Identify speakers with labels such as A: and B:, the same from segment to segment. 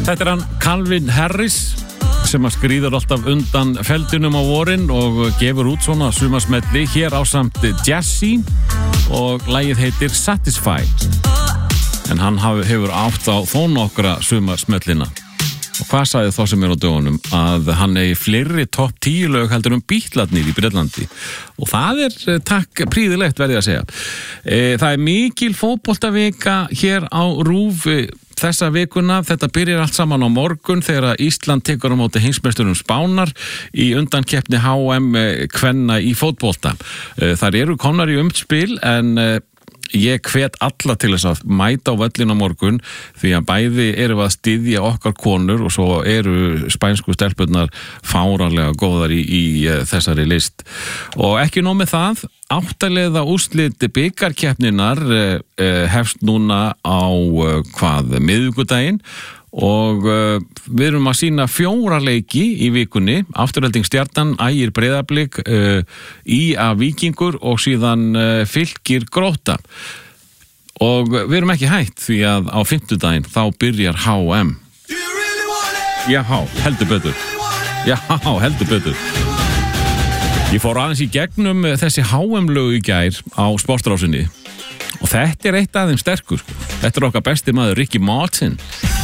A: Þetta hann Calvin Harris sem að skríður alltaf undan feldinum á vorin og gefur út svona sumarsmelli hér ásamt Jazzy og lagið heitir Satisfy. En hann hefur átt á þó nokkra sumarsmellina. Og hvað sagði þá sem á dögunum? Að hann eigi fleiri topp 10 lög heldur Bítlarnir í Bretlandi. Og það takk príðilegt verði að segja. Það mikil fótboltavika hér á RÚV þessa vikuna. Þetta byrjar allt saman á morgun þegar Ísland tekur á móti heimsmeisturum Spánar í undankeppni HM kvenna í fótbolta. Þar eru komnar í umspil en ég hvet alla til þess að mæta á völlin á morgun því að bæði eru að styðja okkar konur og svo eru spænsku stelpurnar fáránlega góðar í þessari list. Og ekki nóg með það, 8 liða úrslit bikarkeppninnar hefst núna á miðvikudaginn og við erum að sýna 4 leiki í vikunni. Afturhelding Stjarnan, Ægir Breiðablik, IA Víkingur og síðan Fylkir Grótta. Og við erum ekki hætt því að á fimmtudaginn þá byrjar HM. Já, heldur betur. Já, heldur betur. Ég fór aðeins í gegnum þessi HM-lög í gær á Sportrásinni og þetta eitt af þeim sterkur. Þetta okkar besti maður Ricky Martin.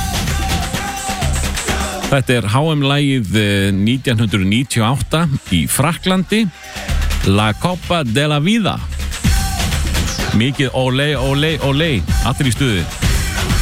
A: Þetta HM-lagið 1998 í Frakklandi, La Copa de la Vida. Mikið olé, olé, olé, allir í stuði.